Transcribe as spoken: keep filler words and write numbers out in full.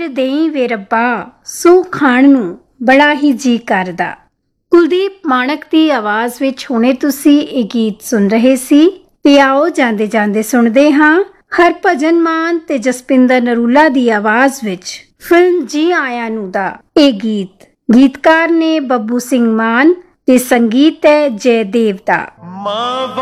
ਮੁੱਲ ਦੇਈ ਵੇ ਰੱਬਾ, ਸੂ ਖਾਣ ਨੂੰ ਬੜਾ ਹੀ ਜੀ ਕਰਦਾ। ਕੁਲਦੀਪ ਮਾਣਕ ਦੀ ਆਵਾਜ਼ ਵਿੱਚ ਹੁਣੇ ਤੁਸੀਂ ਇਹ ਗੀਤ ਸੁਣ ਰਹੇ ਸੀ। ਤੇ ਆਓ ਜਾਂਦੇ ਜਾਂਦੇ ਸੁਣਦੇ ਹਾਂ ਹਰਭਜਨ ਮਾਨ ਤੇ ਜਸਪਿੰਦਰ ਨਰੂਲਾ ਦੀ ਆਵਾਜ਼ ਵਿੱਚ ਫਿਲਮ ਜੀ ਆਇਆਂ ਨੂੰ ਦਾ ਇਹ ਗੀਤ। ਗੀਤਕਾਰ ਨੇ ਬੱਬੂ ਸਿੰਘ ਮਾਨ ਤੇ ਸੰਗੀਤ ਹੈ ਜੈਦੇਵ ਦਾ।